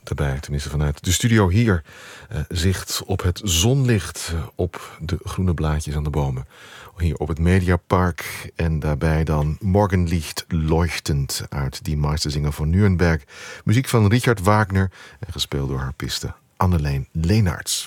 erbij, tenminste vanuit de studio hier. Zicht op het zonlicht, op de groene blaadjes aan de bomen. Hier op het Mediapark en daarbij dan Morgenlicht leuchtend uit Die Meistersinger van Nuremberg. Muziek van Richard Wagner en gespeeld door harpiste Anneleen Leenaerts.